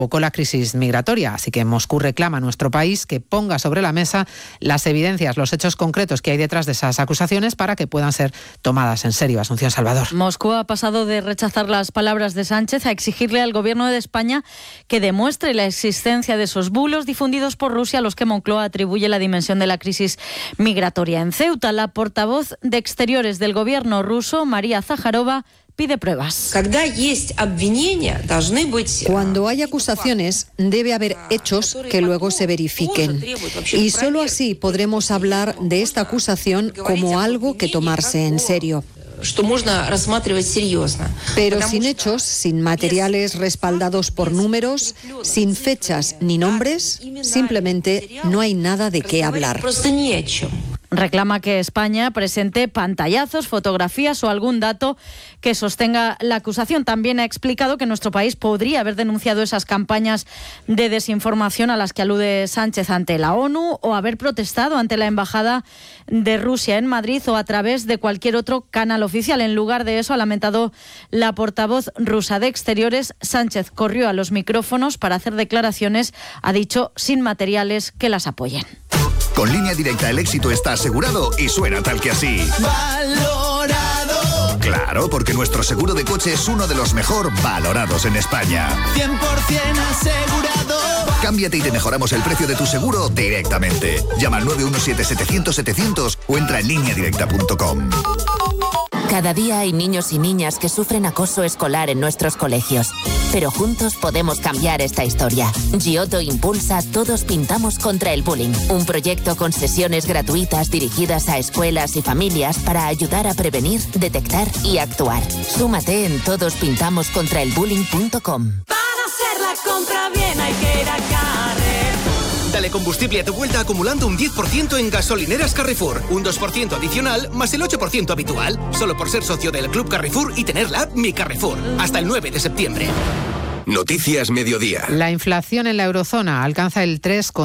con la crisis migratoria. Así que Moscú reclama a nuestro país que ponga sobre la mesa las evidencias, los hechos concretos que hay detrás de esas acusaciones para que puedan ser tomadas en serio. Asunción Salvador. Moscú ha pasado de rechazar las palabras de Sánchez a exigirle al Gobierno de España que demuestre la existencia de esos bulos difundidos por Rusia a los que Moncloa atribuye la dimensión de la crisis migratoria. En Ceuta, la portavoz de Exteriores del Gobierno ruso, María Zaharova, pide pruebas. Cuando hay acusaciones, debe haber hechos que luego se verifiquen. Y solo así podremos hablar de esta acusación como algo que tomarse en serio. Pero sin hechos, sin materiales respaldados por números, sin fechas ni nombres, simplemente no hay nada de qué hablar. Reclama que España presente pantallazos, fotografías o algún dato que sostenga la acusación. También ha explicado que nuestro país podría haber denunciado esas campañas de desinformación a las que alude Sánchez ante la ONU o haber protestado ante la Embajada de Rusia en Madrid o a través de cualquier otro canal oficial. En lugar de eso, ha lamentado la portavoz rusa de Exteriores, Sánchez corrió a los micrófonos para hacer declaraciones, ha dicho, sin materiales que las apoyen. Con Línea Directa el éxito está asegurado y suena tal que así. ¡Valorado! Claro, porque nuestro seguro de coche es uno de los mejor valorados en España. 100% asegurado. Cámbiate y te mejoramos el precio de tu seguro directamente. Llama al 917-700-700 o entra en lineadirecta.com. Cada día hay niños y niñas que sufren acoso escolar en nuestros colegios. Pero juntos podemos cambiar esta historia. Giotto impulsa Todos Pintamos contra el Bullying, un proyecto con sesiones gratuitas dirigidas a escuelas y familias para ayudar a prevenir, detectar y actuar. Súmate en todosPintamoscontraelbullying.com. Para hacer la compra bien hay que ir a Carrefour. Dale combustible a tu vuelta acumulando un 10% en gasolineras Carrefour. Un 2% adicional más el 8% habitual. Solo por ser socio del Club Carrefour y tener la app Mi Carrefour. Hasta el 9 de septiembre. Noticias Mediodía. La inflación en la eurozona alcanza el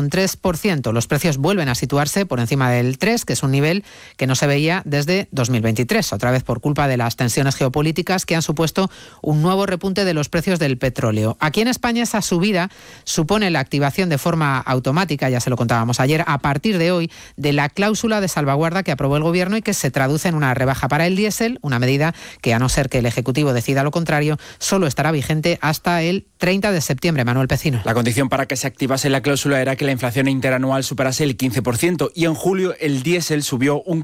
3,3%. Los precios vuelven a situarse por encima del 3%, que es un nivel que no se veía desde 2023, otra vez por culpa de las tensiones geopolíticas que han supuesto un nuevo repunte de los precios del petróleo. Aquí en España esa subida supone la activación de forma automática, ya se lo contábamos ayer, a partir de hoy, de la cláusula de salvaguarda que aprobó el Gobierno y que se traduce en una rebaja para el diésel, una medida que, a no ser que el Ejecutivo decida lo contrario, solo estará vigente hasta el 30 de septiembre. Manuel Pecino. La condición para que se activase la cláusula era que la inflación interanual superase el 15% y en julio el diésel subió un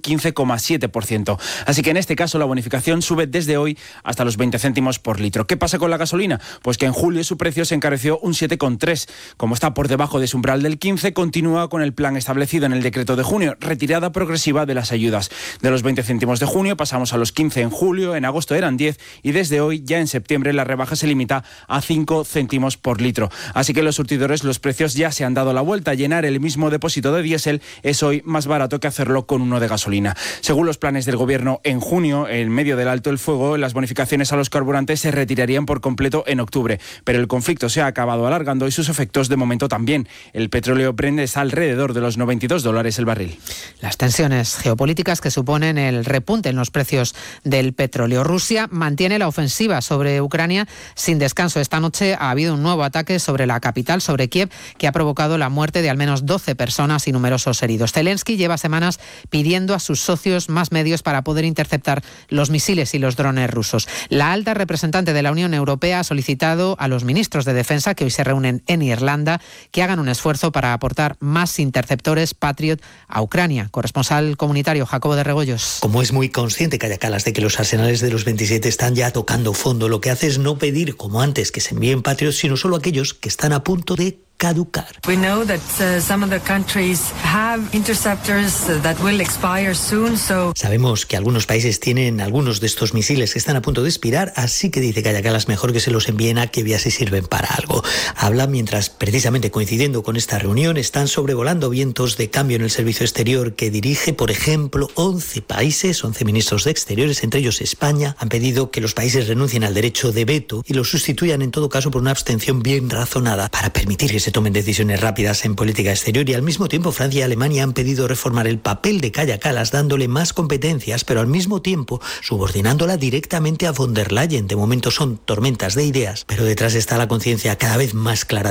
15,7%. Así que en este caso la bonificación sube desde hoy hasta los 20 céntimos por litro. ¿Qué pasa con la gasolina? Pues que en julio su precio se encareció un 7,3%. Como está por debajo de su umbral del 15%, continúa con el plan establecido en el decreto de junio, retirada progresiva de las ayudas. De los 20 céntimos de junio pasamos a los 15 en julio, en agosto eran 10 y desde hoy, ya en septiembre, la rebaja se limita a 5 céntimos por litro. Así que en los surtidores los precios ya se han dado la vuelta. Llenar el mismo depósito de diésel es hoy más barato que hacerlo con uno de gasolina. Según los planes del Gobierno, en junio, en medio del alto el fuego, las bonificaciones a los carburantes se retirarían por completo en octubre. Pero el conflicto se ha acabado alargando y sus efectos de momento también. El petróleo Brent está alrededor de los $92 el barril. Las tensiones geopolíticas que suponen el repunte en los precios del petróleo. Rusia mantiene la ofensiva sobre Ucrania sin descanso. Esta noche ha habido un nuevo ataque sobre la capital, sobre Kiev, que ha provocado la muerte de al menos 12 personas y numerosos heridos. Zelensky lleva semanas pidiendo a sus socios más medios para poder interceptar los misiles y los drones rusos. La alta representante de la Unión Europea ha solicitado a los ministros de Defensa, que hoy se reúnen en Irlanda, que hagan un esfuerzo para aportar más interceptores Patriot a Ucrania. Corresponsal comunitario Jacobo de Regoyos. Como es muy consciente Callacalas de que los arsenales de los 27 están ya tocando fondo, lo que hace es no pedir, como antes, que se envíen Patriot, sino solo aquellos que están a punto de caducar. We know that some of the countries have interceptors that will expire soon, so sabemos que algunos países tienen algunos de estos misiles que están a punto de expirar, así que dice Callacalas mejor que se los envíen a que vea si sirven para algo. Habla mientras, precisamente coincidiendo con esta reunión, están sobrevolando vientos de cambio en el servicio exterior que dirige, por ejemplo, 11 países, 11 ministros de Exteriores, entre ellos España, han pedido que los países renuncien al derecho de veto y lo sustituyan en todo caso por una abstención bien razonada para permitir que se tomen decisiones rápidas en política exterior, y al mismo tiempo Francia y Alemania han pedido reformar el papel de Kaja Kallas, dándole más competencias, pero al mismo tiempo subordinándola directamente a von der Leyen. De momento son tormentas de ideas, pero detrás está la conciencia cada vez más clara